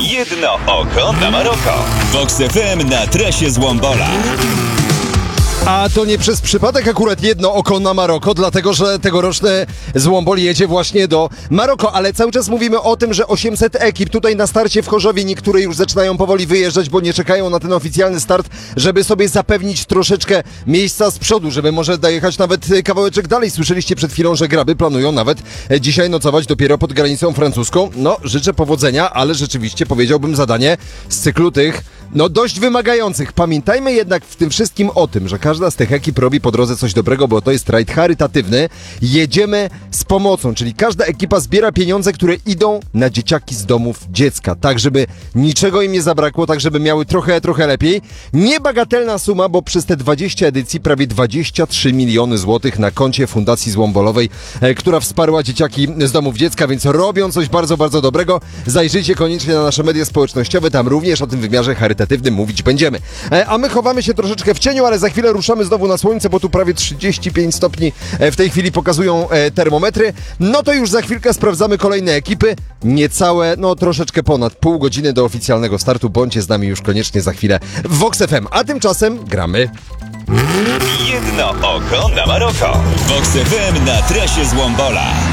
Jedno oko na Maroko. Vox FM na trasie z Łombola. A to nie przez przypadek akurat jedno oko na Maroko, dlatego że tegoroczne Złombol jedzie właśnie do Maroko, ale cały czas mówimy o tym, że 800 ekip tutaj na starcie w Chorzowie, niektóre już zaczynają powoli wyjeżdżać, bo nie czekają na ten oficjalny start, żeby sobie zapewnić troszeczkę miejsca z przodu, żeby może dojechać nawet kawałeczek dalej. Słyszeliście przed chwilą, że graby planują nawet dzisiaj nocować dopiero pod granicą francuską. No, życzę powodzenia, ale rzeczywiście powiedziałbym zadanie z cyklu tych, dość wymagających. Pamiętajmy jednak w tym wszystkim o tym, że każda z tych ekip robi po drodze coś dobrego, bo to jest rajd charytatywny. Jedziemy z pomocą, czyli każda ekipa zbiera pieniądze, które idą na dzieciaki z domów dziecka, tak żeby niczego im nie zabrakło, tak żeby miały trochę lepiej. Niebagatelna suma, bo przez te 20 edycji prawie 23 miliony złotych na koncie Fundacji Złombolowej, która wsparła dzieciaki z domów dziecka, więc robią coś bardzo, bardzo dobrego. Zajrzyjcie koniecznie na nasze media społecznościowe, tam również o tym wymiarze charytatywnym mówić będziemy. A my chowamy się troszeczkę w cieniu, ale za chwilę ruszamy znowu na słońce, bo tu prawie 35 stopni w tej chwili pokazują termometry. No to już za chwilkę sprawdzamy kolejne ekipy. Niecałe, troszeczkę ponad pół godziny do oficjalnego startu. Bądźcie z nami już koniecznie za chwilę w Vox FM. A tymczasem gramy. Jedno oko na Maroko. Vox FM na trasie z Łombola.